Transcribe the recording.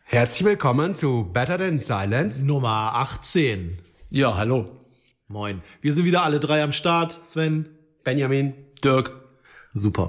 Herzlich willkommen zu Better Than Silence. Nummer 18. Ja, hallo. Moin. Wir sind wieder alle drei am Start. Sven, Benjamin. Dirk. super.